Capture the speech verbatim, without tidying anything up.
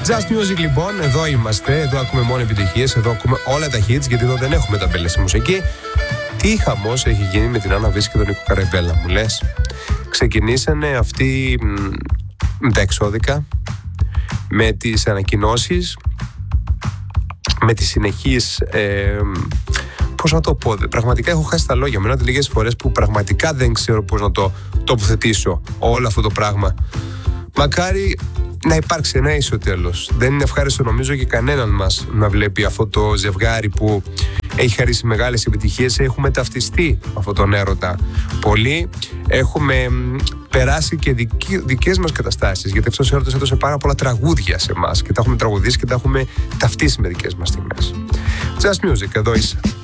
Just Music λοιπόν, εδώ είμαστε, εδώ ακούμε μόνο επιτυχίες, εδώ ακούμε όλα τα hits, γιατί εδώ δεν έχουμε ταμπέλες στη μουσική. Τι χαμός έχει γίνει με την Άννα Βύση και τον Νίκο Καραϊβέλλα, μου λες? Ξεκινήσανε αυτοί με τα εξώδικα, με τις ανακοινώσεις, με τις συνεχείς ε, πώς να το πω, πραγματικά έχω χάσει τα λόγια μου. Είναι λίγες φορές που πραγματικά δεν ξέρω πώς να το τοποθετήσω όλο αυτό το πράγμα. Μακάρι να υπάρξει ένα ίσο τέλος. Δεν είναι ευχάριστο νομίζω και κανέναν μας να βλέπει αυτό το ζευγάρι που έχει χαρίσει μεγάλες επιτυχίες. Έχουμε ταυτιστεί αυτόν τον έρωτα πολύ. Έχουμε περάσει και δικές μας καταστάσεις, γιατί αυτός ο έρωτας έδωσε πάρα πολλά τραγούδια σε εμάς και τα έχουμε τραγουδήσει και τα έχουμε ταυτίσει με δικές μας στιγμές. Just Music, εδώ είσαι.